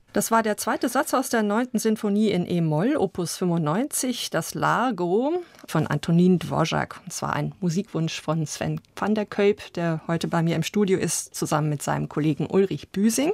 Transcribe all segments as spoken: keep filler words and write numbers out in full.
Das war der zweite Satz aus der neunten Sinfonie in E-Moll, Opus fünfundneunzig, das Largo von Antonín Dvořák. Es war ein Musikwunsch von Sven van der Kuyp, der heute bei mir im Studio ist, zusammen mit seinem Kollegen Ulrich Büsing.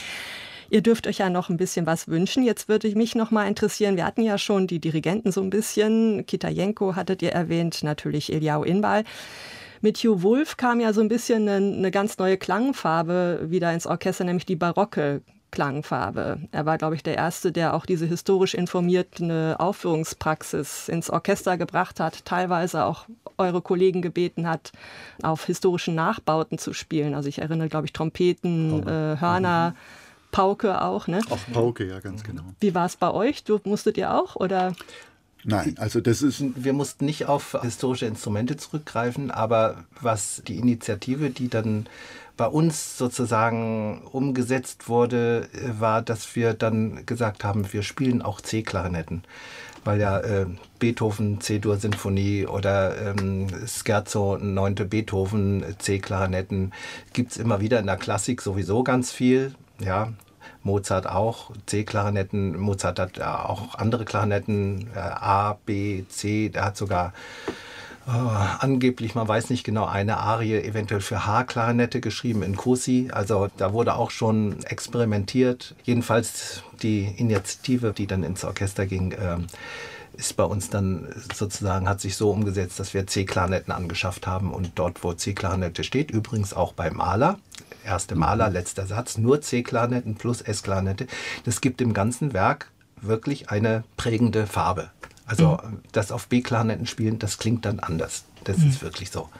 Ihr dürft euch ja noch ein bisschen was wünschen. Jetzt würde mich noch mal interessieren, wir hatten ja schon die Dirigenten so ein bisschen. Kitajenko hattet ihr erwähnt, natürlich Eliahu Inbal. Mit Hugh Wolf kam ja so ein bisschen eine, eine ganz neue Klangfarbe wieder ins Orchester, nämlich die barocke Klangfarbe. Er war, glaube ich, der Erste, der auch diese historisch informierte Aufführungspraxis ins Orchester gebracht hat, teilweise auch eure Kollegen gebeten hat, auf historischen Nachbauten zu spielen. Also ich erinnere, glaube ich, Trompeten, äh, Hörner, Pauke auch, ne? Auch Pauke, ja, ganz genau. Wie war es bei euch? Du, musstet ihr auch, oder? Nein, also das ist... Wir mussten nicht auf historische Instrumente zurückgreifen, aber was die Initiative, die dann bei uns sozusagen umgesetzt wurde, war, dass wir dann gesagt haben, wir spielen auch C-Klarinetten. Weil ja äh, Beethoven C-Dur-Sinfonie oder ähm, Scherzo neunte Beethoven C-Klarinetten gibt es immer wieder in der Klassik sowieso ganz viel, ja. Mozart auch, C-Klarinetten, Mozart hat auch andere Klarinetten, äh, A, B, C, der hat sogar äh, angeblich, man weiß nicht genau, eine Arie eventuell für H-Klarinette geschrieben in Così, also da wurde auch schon experimentiert. Jedenfalls die Initiative, die dann ins Orchester ging, äh, ist bei uns dann sozusagen, hat sich so umgesetzt, dass wir C-Klarinetten angeschafft haben und dort, wo C-Klarinette steht, übrigens auch bei Mahler, erste Mahler, letzter Satz, nur C-Klarinetten plus S-Klarinette. Das gibt dem ganzen Werk wirklich eine prägende Farbe. Also mhm. das auf B-Klarinetten spielen, das klingt dann anders. Das mhm. ist wirklich so.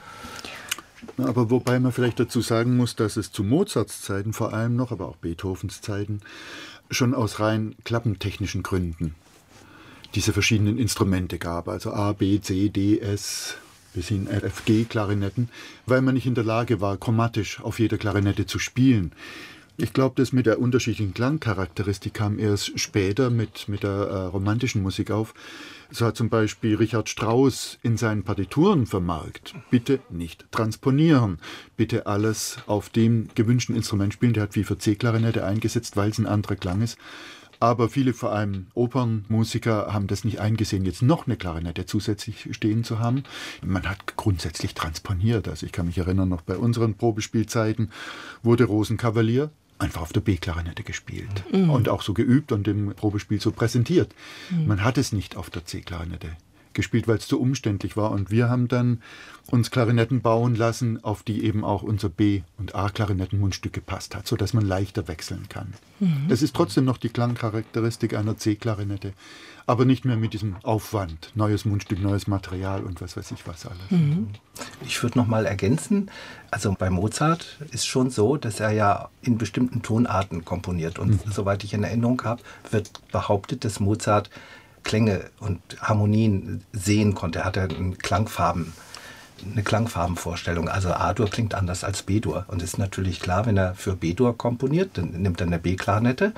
Aber wobei man vielleicht dazu sagen muss, dass es zu Mozarts Zeiten vor allem noch, aber auch Beethovens Zeiten, schon aus rein klappentechnischen Gründen diese verschiedenen Instrumente gab. Also A, B, C, D, S... bis hin F G-Klarinetten, weil man nicht in der Lage war, chromatisch auf jeder Klarinette zu spielen. Ich glaube, das mit der unterschiedlichen Klangcharakteristik kam erst später mit, mit der äh, romantischen Musik auf. So hat zum Beispiel Richard Strauss in seinen Partituren vermerkt, bitte nicht transponieren, bitte alles auf dem gewünschten Instrument spielen. Der hat wie für C-Klarinette eingesetzt, weil es ein anderer Klang ist. Aber viele, vor allem Opernmusiker, haben das nicht eingesehen, jetzt noch eine Klarinette zusätzlich stehen zu haben. Man hat grundsätzlich transponiert. Also ich kann mich erinnern, noch bei unseren Probespielzeiten wurde Rosenkavalier einfach auf der B-Klarinette gespielt. Mhm. Und auch so geübt und im Probespiel so präsentiert. Mhm. Man hat es nicht auf der C-Klarinette gespielt, weil es zu umständlich war. Und wir haben dann uns Klarinetten bauen lassen, auf die eben auch unser B- und A-Klarinettenmundstück gepasst hat, sodass man leichter wechseln kann. Mhm. Das ist trotzdem noch die Klangcharakteristik einer C-Klarinette, aber nicht mehr mit diesem Aufwand, neues Mundstück, neues Material und was weiß ich was alles. Mhm. Ich würde noch mal ergänzen, also bei Mozart ist schon so, dass er ja in bestimmten Tonarten komponiert. Und mhm. soweit ich in Erinnerung habe, wird behauptet, dass Mozart Klänge und Harmonien sehen konnte. Er hatte einen Klangfarben, eine Klangfarbenvorstellung. Also A-Dur klingt anders als B-Dur. Und es ist natürlich klar, wenn er für B-Dur komponiert, dann nimmt er eine B-Klarinette.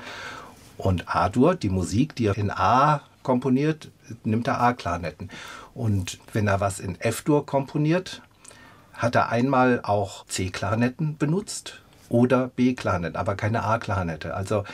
Und A-Dur, die Musik, die er in A komponiert, nimmt er A-Klarinetten. Und wenn er was in F-Dur komponiert, hat er einmal auch C-Klarinetten benutzt oder B-Klarinetten, aber keine A-Klarinette. Also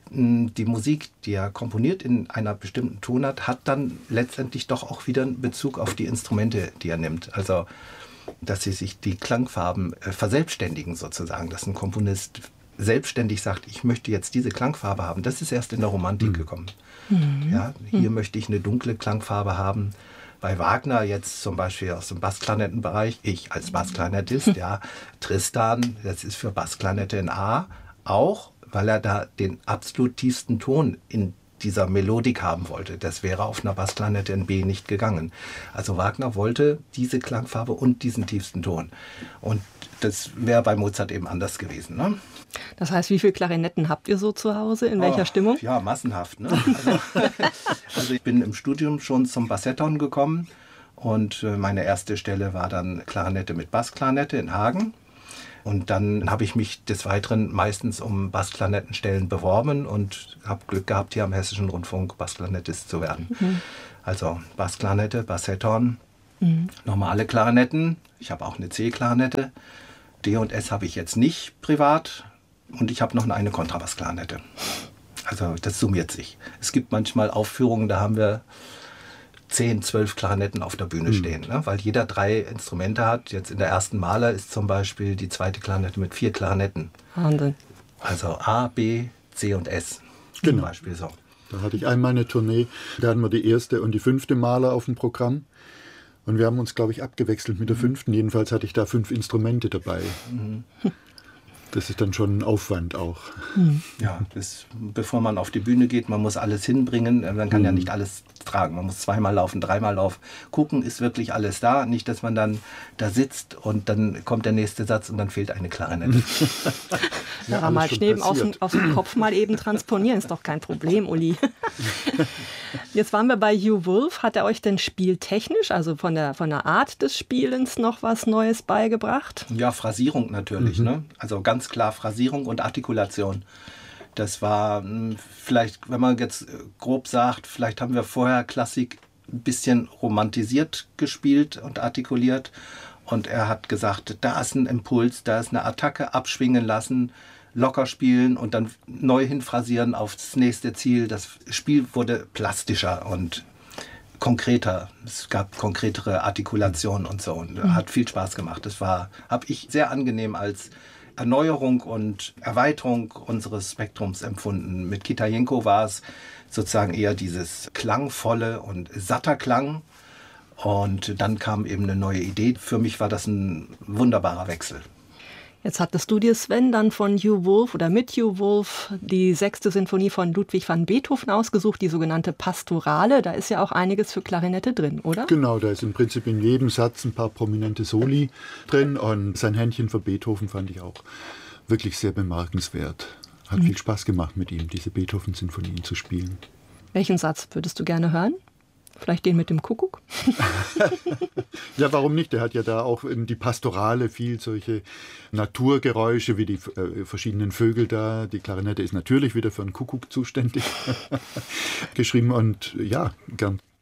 die Musik, die er komponiert in einer bestimmten Tonart, hat dann letztendlich doch auch wieder einen Bezug auf die Instrumente, die er nimmt. Also, dass sie sich die Klangfarben äh, verselbstständigen sozusagen, dass ein Komponist selbstständig sagt, ich möchte jetzt diese Klangfarbe haben. Das ist erst in der Romantik mhm. gekommen. Mhm. Ja, hier mhm. möchte ich eine dunkle Klangfarbe haben. Bei Wagner jetzt zum Beispiel aus dem Bassklarinettenbereich, ich als Bassklarinettist, ja, Tristan, das ist für Bassklarinette in A auch, weil er da den absolut tiefsten Ton in dieser Melodik haben wollte. Das wäre auf einer Bassklarinette in B nicht gegangen. Also Wagner wollte diese Klangfarbe und diesen tiefsten Ton. Und das wäre bei Mozart eben anders gewesen. Ne? Das heißt, wie viele Klarinetten habt ihr so zu Hause? In welcher oh, Stimmung? Ja, massenhaft. Ne? Also, also ich bin im Studium schon zum Bassetton gekommen und meine erste Stelle war dann Klarinette mit Bassklarinette in Hagen. Und dann habe ich mich des Weiteren meistens um Bassklarinettenstellen beworben und habe Glück gehabt, hier am Hessischen Rundfunk Bassklarinettist zu werden. Mhm. Also Bassklarinette, Bassetton, mhm. normale Klarinetten. Ich habe auch eine C-Klarinette. D und S habe ich jetzt nicht privat. Und ich habe noch eine Kontrabassklarinette. Also das summiert sich. Es gibt manchmal Aufführungen, da haben wir zehn, zwölf Klarinetten auf der Bühne stehen, ne? Weil jeder drei Instrumente hat. Jetzt in der ersten Mahler ist zum Beispiel die zweite Klarinette mit vier Klarinetten. Wahnsinn. Also A, B, C und S. Genau. Zum Beispiel so. Da hatte ich einmal eine Tournee, da hatten wir die erste und die fünfte Mahler auf dem Programm. Und wir haben uns, glaube ich, abgewechselt mit der fünften. Jedenfalls hatte ich da fünf Instrumente dabei. Mhm. Das ist dann schon ein Aufwand auch. Ja, das, bevor man auf die Bühne geht, man muss alles hinbringen. Man kann mhm. ja nicht alles tragen. Man muss zweimal laufen, dreimal laufen. Gucken, ist wirklich alles da. Nicht, dass man dann da sitzt und dann kommt der nächste Satz und dann fehlt eine Klarinette. Ja, aber mal Schnee aus dem, aus dem Kopf mal eben transponieren, ist doch kein Problem, Uli. Jetzt waren wir bei Hugh Wolf. Hat er euch denn spieltechnisch, also von der, von der Art des Spielens, noch was Neues beigebracht? Ja, Phrasierung natürlich. Mhm. Ne? Also ganz klar Phrasierung und Artikulation. Das war mh, vielleicht, wenn man jetzt grob sagt, vielleicht haben wir vorher Klassik ein bisschen romantisiert gespielt und artikuliert. Und er hat gesagt, da ist ein Impuls, da ist eine Attacke, abschwingen lassen, locker spielen und dann neu hinphrasieren aufs nächste Ziel. Das Spiel wurde plastischer und konkreter. Es gab konkretere Artikulationen und so. Und mhm. hat viel Spaß gemacht. Das war, habe ich sehr angenehm als Erneuerung und Erweiterung unseres Spektrums empfunden. Mit Kitajenko war es sozusagen eher dieses klangvolle und satter Klang. Und dann kam eben eine neue Idee. Für mich war das ein wunderbarer Wechsel. Jetzt hattest du dir, Sven, dann von Hugh Wolf oder mit Hugh Wolf die sechste Sinfonie von Ludwig van Beethoven ausgesucht, die sogenannte Pastorale. Da ist ja auch einiges für Klarinette drin, oder? Genau, da ist im Prinzip in jedem Satz ein paar prominente Soli drin. Und sein Händchen für Beethoven fand ich auch wirklich sehr bemerkenswert. Hat mhm. viel Spaß gemacht mit ihm, diese Beethoven-Sinfonien zu spielen. Welchen Satz würdest du gerne hören? Vielleicht den mit dem Kuckuck? Ja, warum nicht? Er hat ja da auch in die Pastorale viel solche Naturgeräusche wie die äh, verschiedenen Vögel da. Die Klarinette ist natürlich wieder für einen Kuckuck zuständig geschrieben und ja, gern.